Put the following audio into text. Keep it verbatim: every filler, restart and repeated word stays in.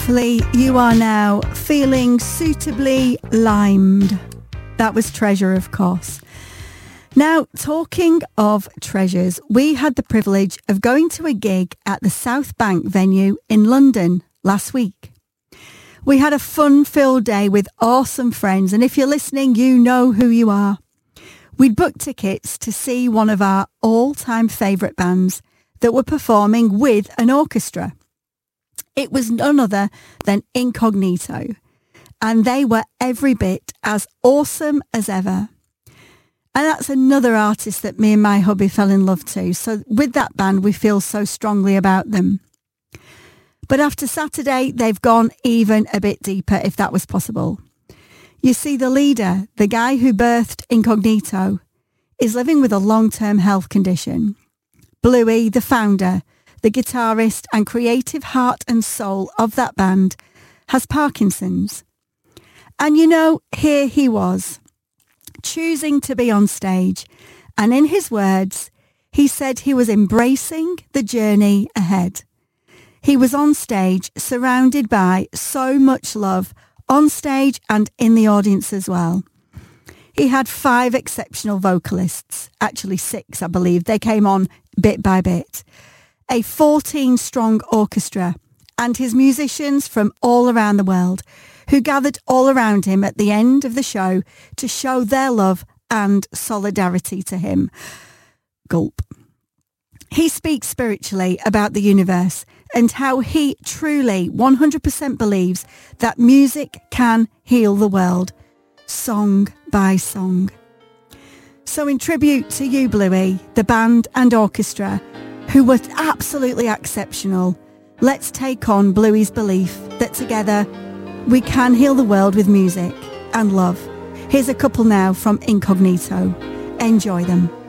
Hopefully you are now feeling suitably limed. That was Treasure, of course. Now, talking of treasures, we had the privilege of going to a gig at the South Bank venue in London last week. We had a fun-filled day with awesome friends, and if you're listening, you know who you are. We'd booked tickets to see one of our all-time favourite bands that were performing with an orchestra. It was none other than Incognito, and they were every bit as awesome as ever. And that's another artist that me and my hubby fell in love to. So with that band, we feel so strongly about them. But after Saturday, they've gone even a bit deeper, if that was possible. You see, the leader, the guy who birthed Incognito, is living with a long-term health condition. Bluey, the founder, the guitarist and creative heart and soul of that band, has Parkinson's. And you know, here he was, choosing to be on stage. And in his words, he said he was embracing the journey ahead. He was on stage, surrounded by so much love, on stage and in the audience as well. He had five exceptional vocalists, actually six, I believe. They came on bit by bit. A fourteen-strong orchestra, and his musicians from all around the world, who gathered all around him at the end of the show to show their love and solidarity to him. Gulp. He speaks spiritually about the universe and how he truly one hundred percent believes that music can heal the world, song by song. So in tribute to you, Bluey, the band and orchestra, who were absolutely exceptional, let's take on Bluey's belief that together we can heal the world with music and love. Here's a couple now from Incognito. Enjoy them.